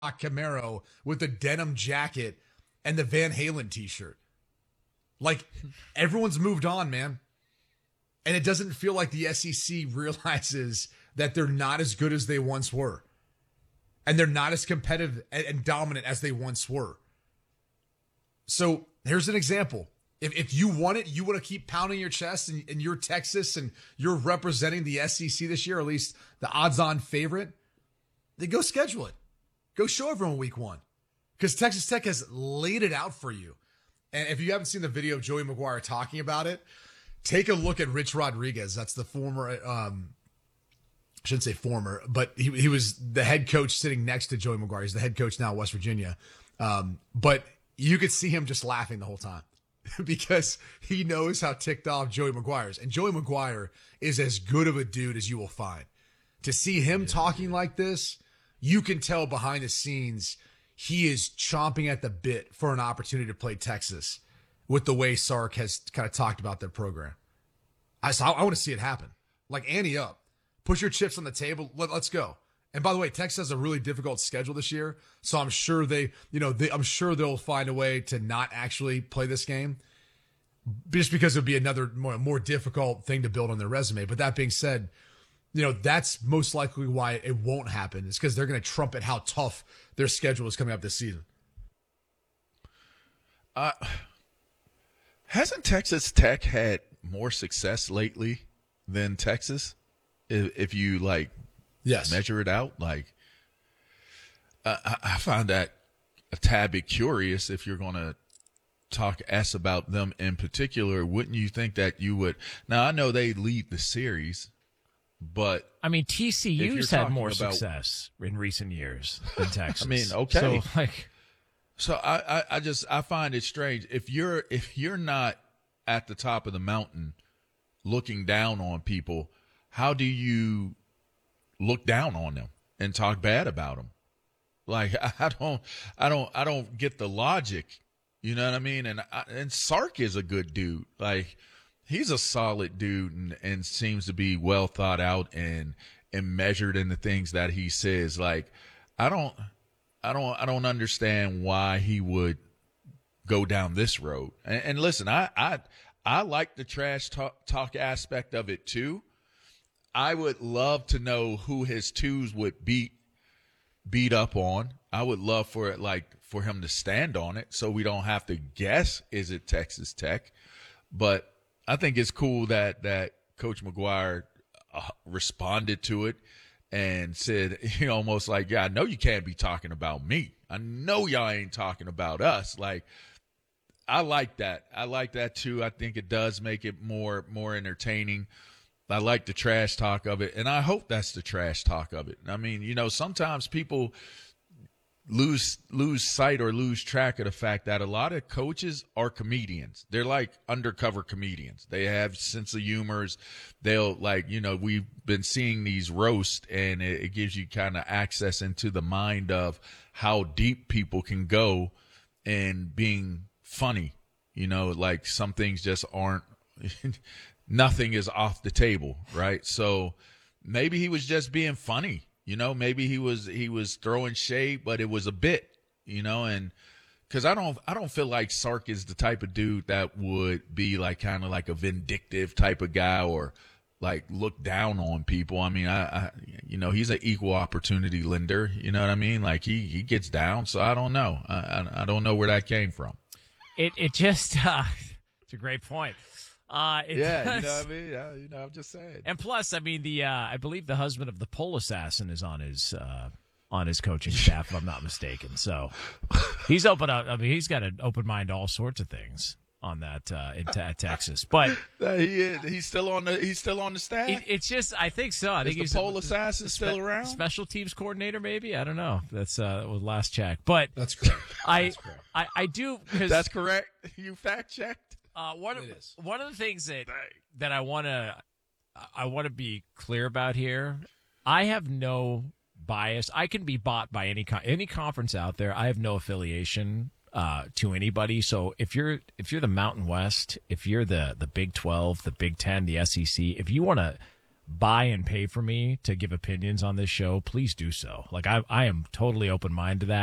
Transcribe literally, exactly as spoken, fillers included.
Camaro with the denim jacket and the Van Halen t-shirt. Like, everyone's moved on, man. And it doesn't feel like the S E C realizes that they're not as good as they once were. And they're not as competitive and dominant as they once were. So here's an example. If if you want it, you want to keep pounding your chest and, and you're Texas and you're representing the S E C this year, or at least the odds-on favorite, then go schedule it. Go show everyone week one. Because Texas Tech has laid it out for you. And if you haven't seen the video of Joey McGuire talking about it, take a look at Rich Rodriguez. That's the former, um, I shouldn't say former, but he, he was the head coach sitting next to Joey McGuire. He's the head coach now at West Virginia. Um, but you could see him just laughing the whole time because he knows how ticked off Joey McGuire is. And Joey McGuire is as good of a dude as you will find. To see him talking like this, you can tell behind the scenes he is chomping at the bit for an opportunity to play Texas with the way Sark has kind of talked about their program. I, so I, I want to see it happen. Like, ante up. Push your chips on the table. Let, let's go. And by the way, Texas has a really difficult schedule this year, so I'm sure they, you know, they, I'm sure they'll find a way to not actually play this game, just because it would be another more, more difficult thing to build on their resume. But that being said, you know, that's most likely why it won't happen. It's because they're going to trumpet how tough their schedule is coming up this season. Uh, hasn't Texas Tech had more success lately than Texas? If, if you, like, yes, measure it out, like, uh, I, I find that a tad bit curious. If you're going to talk S about them in particular, wouldn't you think that you would? Now, I know they lead the series, but I mean, T C U's had more about, success in recent years than Texas. I mean, okay, so like, so I, I, I just I find it strange if you're if you're not at the top of the mountain looking down on people, how do you look down on them and talk bad about them? Like, I don't, I don't, I don't get the logic. You know what I mean? And I, and Sark is a good dude. Like, he's a solid dude and, and seems to be well thought out and and measured in the things that he says. Like, I don't, I don't, I don't understand why he would go down this road. And, and listen, I, I, I like the trash talk, talk aspect of it too. I would love to know who his twos would beat beat up on. I would love for it, like, for him to stand on it so we don't have to guess, is it Texas Tech? But I think it's cool that that Coach McGuire uh, responded to it and said, you know, almost like, yeah, I know you can't be talking about me. I know y'all ain't talking about us. Like, I like that. I like that too. I think it does make it more more entertaining. I like the trash talk of it, and I hope that's the trash talk of it. I mean, you know, sometimes people lose lose sight or lose track of the fact that a lot of coaches are comedians. They're like undercover comedians. They have sense of humors. They'll, like, you know, we've been seeing these roasts, and it, it gives you kind of access into the mind of how deep people can go in being funny. You know, like, some things just aren't – nothing is off the table, right? So maybe he was just being funny, you know. Maybe he was he was throwing shade, but it was a bit, you know. And because I don't I don't feel like Sark is the type of dude that would be like kind of like a vindictive type of guy or like look down on people. I mean, I, I you know, he's an equal opportunity lender. You know what I mean? Like, he he gets down. So I don't know. I I, I don't know where that came from. It it just uh, it's a great point. Uh, it yeah, does. you know what I mean? Yeah, you know, I'm just saying. And plus, I mean, the uh, I believe the husband of the pole assassin is on his uh, on his coaching staff, if I'm not mistaken. So he's open up. I mean, he's got an open mind to all sorts of things on that uh, in te- Texas. But he is, he's still on the he's still on the staff. It, it's just, I think so. I is think the he's pole a, assassin spe- still around. Special teams coordinator, maybe. I don't know. That's uh, was last check. But that's correct. I that's correct. I, I do. That's correct. You fact checked. Uh, one of one of the things that that I want to I want to be clear about here, I have no bias. I can be bought by any any conference out there. I have no affiliation uh, to anybody. So if you're if you're the Mountain West, if you're the the Big twelve, the Big ten, the S E C, if you want to buy and pay for me to give opinions on this show, please do so. Like I, I am totally open minded to that.